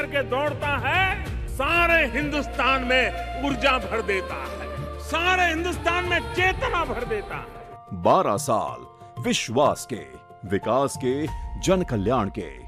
करके दौड़ता है, सारे हिंदुस्तान में ऊर्जा भर देता है, सारे हिंदुस्तान में चेतना भर देता है। 12 साल विश्वास के, विकास के, जन कल्याण के।